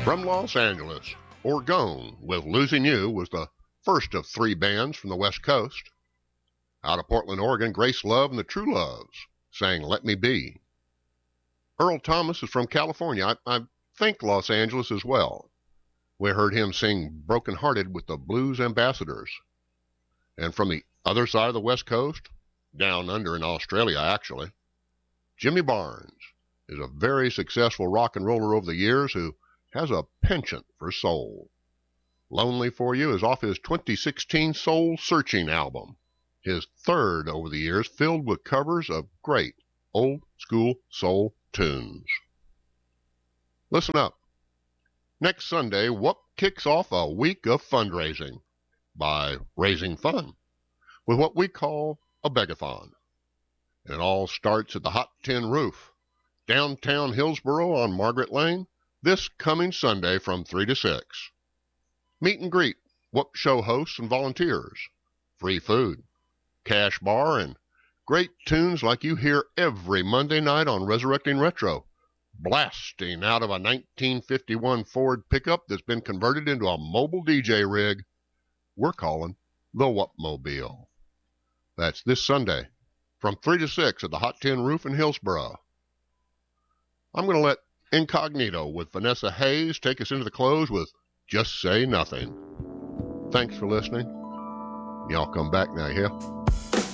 From Los Angeles, Orgone with Losing You was the first of 3 bands from the West Coast. Out of Portland, Oregon, Grace Love and the True Loves sang Let Me Be. Earl Thomas is from California, I think Los Angeles as well. We heard him sing Broken Hearted with the Blues Ambassadors. And from the other side of the West Coast, down under in Australia actually, Jimmy Barnes is a very successful rock and roller over the years who has a penchant for soul. Lonely for You is off his 2016 Soul Searching album, his 3rd over the years, filled with covers of great old-school soul tunes. Listen up. Next Sunday, WUP kicks off a week of fundraising by raising fun with what we call a begathon. And it all starts at the Hot Tin Roof, downtown Hillsboro on Margaret Lane, this coming Sunday from 3 to 6. Meet and greet WUP show hosts and volunteers, free food, cash bar, and great tunes like you hear every Monday night on Resurrecting Retro, blasting out of a 1951 Ford pickup that's been converted into a mobile DJ rig we're calling the WUP-mobile. That's this Sunday from 3 to 6 at the Hot Tin Roof in Hillsboro. I'm going to let Incognito with Vanessa Hayes take us into the close with Just Say Nothing. Thanks for listening. Y'all come back now, yeah?